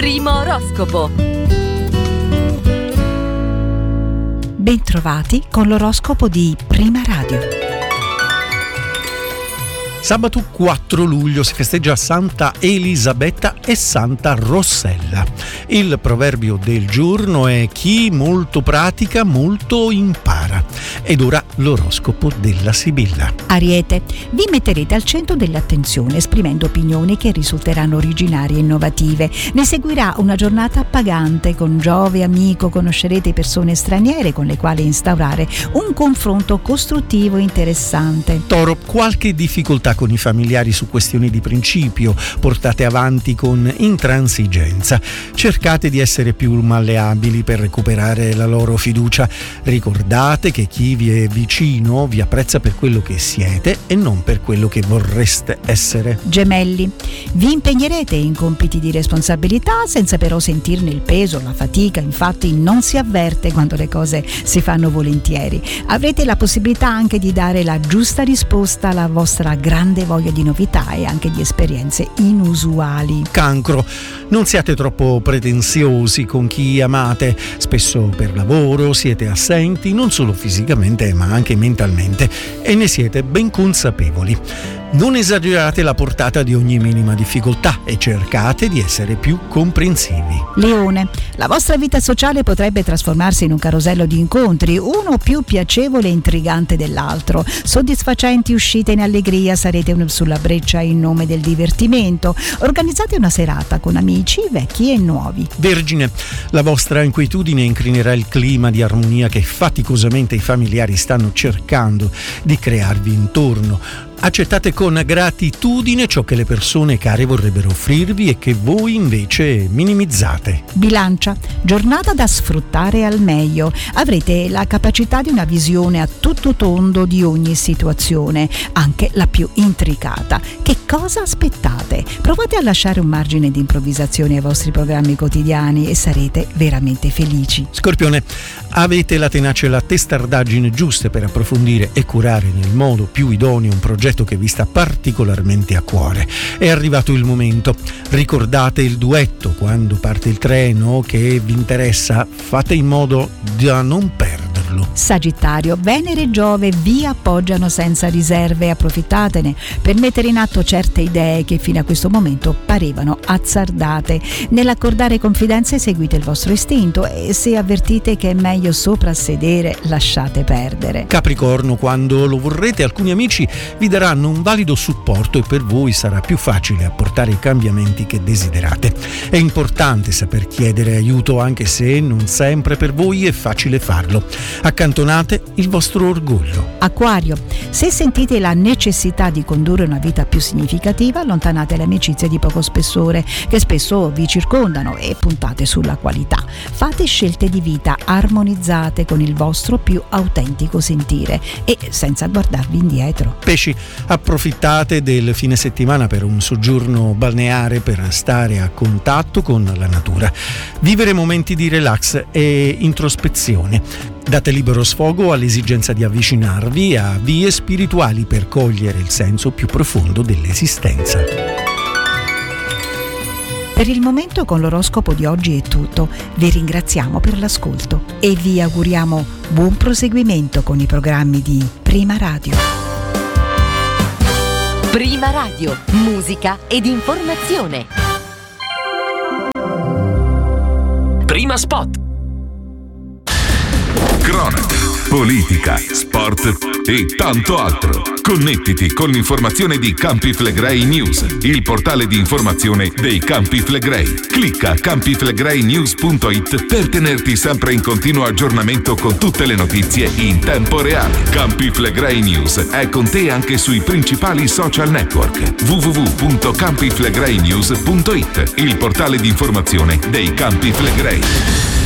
Primo oroscopo. Bentrovati con l'oroscopo di Prima Radio. Sabato 4 luglio si festeggia Santa Elisabetta e Santa Rossella. Il proverbio del giorno è: chi molto pratica, molto impara. Ed ora l'oroscopo della Sibilla. Ariete, vi metterete al centro dell'attenzione esprimendo opinioni che risulteranno originarie e innovative. Ne seguirà una giornata appagante. Con Giove amico conoscerete persone straniere con le quali instaurare un confronto costruttivo e interessante. Toro, qualche difficoltà con i familiari su questioni di principio portate avanti con intransigenza. Cercate di essere più malleabili per recuperare la loro fiducia. Ricordate che chi vi è vicino vi apprezza per quello che siete e non per quello che vorreste essere. Gemelli, vi impegnerete in compiti di responsabilità senza però sentirne il peso, la fatica. Infatti non si avverte quando le cose si fanno volentieri. Avrete la possibilità anche di dare la giusta risposta alla vostra grande voglia di novità e anche di esperienze inusuali. Cancro, non siate troppo pretensiosi con chi amate. Spesso per lavoro siete assenti non solo fisicamente ma anche mentalmente e ne siete ben consapevoli. Non esagerate la portata di ogni minima difficoltà e cercate di essere più comprensivi. Leone, la vostra vita sociale potrebbe trasformarsi in un carosello di incontri, uno più piacevole e intrigante dell'altro. Soddisfacenti uscite in allegria, sarete sulla breccia in nome del divertimento. Organizzate una serata con amici vecchi e nuovi. Vergine, la vostra inquietudine inclinerà il clima di armonia che faticosamente i familiari stanno cercando di crearvi intorno. Accettate con gratitudine ciò che le persone care vorrebbero offrirvi e che voi invece minimizzate. Bilancia, giornata da sfruttare al meglio. Avrete la capacità di una visione a tutto tondo di ogni situazione, anche la più intricata. Che cosa aspettate? Provate a lasciare un margine di improvvisazione ai vostri programmi quotidiani e sarete veramente felici. Scorpione, avete la tenacia e la testardaggine giuste per approfondire e curare nel modo più idoneo un progetto che vi sta particolarmente a cuore. È arrivato il momento. Ricordate il duetto quando parte il treno che vi interessa, fate in modo da non perderlo. Sagittario, Venere e Giove vi appoggiano senza riserve, approfittatene per mettere in atto certe idee che fino a questo momento parevano azzardate. Nell'accordare confidenze seguite il vostro istinto e se avvertite che è meglio soprassedere lasciate perdere. Capricorno, quando lo vorrete alcuni amici vi daranno un valido supporto e per voi sarà più facile apportare i cambiamenti che desiderate. È importante saper chiedere aiuto anche se non sempre per voi è facile farlo. Accantonate il vostro orgoglio. Acquario, se sentite la necessità di condurre una vita più significativa, allontanate le amicizie di poco spessore che spesso vi circondano e puntate sulla qualità. Fate scelte di vita armonizzate con il vostro più autentico sentire e senza guardarvi indietro. Pesci, approfittate del fine settimana per un soggiorno balneare per stare a contatto con la natura. Vivere momenti di relax e introspezione. Date libero sfogo all'esigenza di avvicinarvi a vie spirituali per cogliere il senso più profondo dell'esistenza. Per il momento con l'oroscopo di oggi è tutto. Vi ringraziamo per l'ascolto e vi auguriamo buon proseguimento con i programmi di Prima Radio. Prima Radio, musica ed informazione. Prima Spot. Cronaca, politica, sport e tanto altro. Connettiti con l'informazione di Campi Flegrei News, il portale di informazione dei Campi Flegrei. Clicca campiflegreinews.it per tenerti sempre in continuo aggiornamento con tutte le notizie in tempo reale. Campi Flegrei News è con te anche sui principali social network. www.campiflegreinews.it, il portale di informazione dei Campi Flegrei.